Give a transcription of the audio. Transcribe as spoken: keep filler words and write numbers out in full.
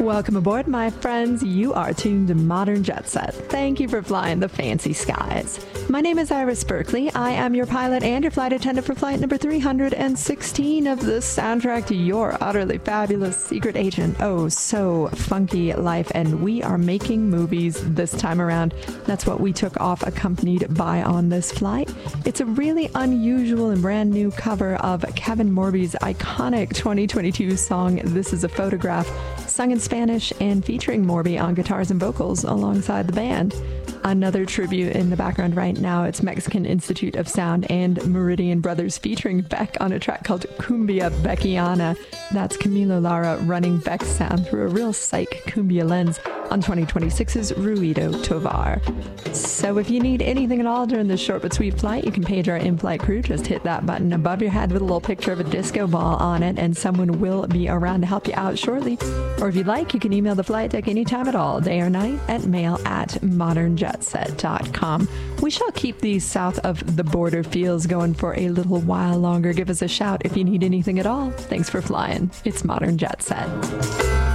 Welcome aboard, my friends. You are tuned to Modern Jet Set. Thank you for flying the fancy skies. My name is Iris Berkeley. I am your pilot and your flight attendant for flight number three hundred sixteen of the soundtrack to your utterly fabulous secret agent, oh so funky life. And we are making movies this time around. That's what we took off accompanied by on this flight. It's a really unusual and brand new cover of Kevin Morby's iconic twenty twenty-two song, This Is a Photograph, sung in Spanish and featuring Morby on guitars and vocals alongside the band. Another tribute in the background right now, it's Mexican Institute of Sound and Meridian Brothers featuring Beck on a track called Cumbia Beckiana. That's Camilo Lara running Beck's sound through a real psych cumbia lens on twenty twenty-six's Ruido Tovar. So if you need anything at all during this short but sweet flight, you can page our in-flight crew. Just hit that button above your head with a little picture of a disco ball on it, and someone will be around to help you out shortly. Or if you'd like, you can email the flight deck anytime at all, day or night, at mail at modern jet set dot com. We shall keep these south of the border feels going for a little while longer. Give us a shout if you need anything at all. Thanks for flying. It's Modern Jet Set.